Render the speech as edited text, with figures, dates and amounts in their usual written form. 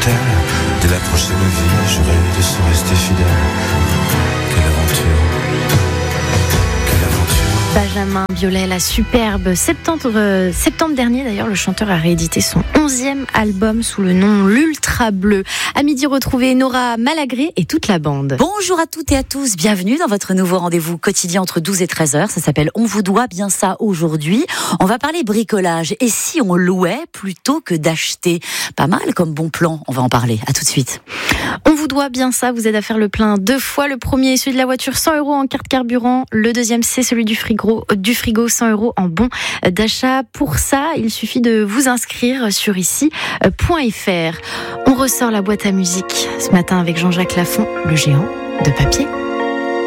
mortel. Dès la prochaine vie, je rêve de se rester fidèle. Quelle aventure, quelle aventure. Benjamin Biolay, la superbe. Septembre dernier, d'ailleurs, le chanteur a réédité son 11e album sous le nom L'Ultra Bleu. À midi, retrouvez Nora Malagré et toute la bande. Bonjour à toutes et à tous, bienvenue dans votre nouveau rendez-vous quotidien entre 12 et 13h. Ça s'appelle On vous doit bien ça aujourd'hui. On va parler bricolage. Et si on louait plutôt que d'acheter? Pas mal comme bon plan, on va en parler. À tout de suite. On vous doit bien ça, vous aide à faire le plein 2 fois. Le premier est celui de la voiture, 100 € en carte carburant. Le deuxième, c'est celui du frigo, 100 € en bon d'achat. Pour ça, il suffit de vous inscrire sur ici.fr. On ressort la boîte à musique ce matin avec Jean-Jacques Lafont, le géant de papier.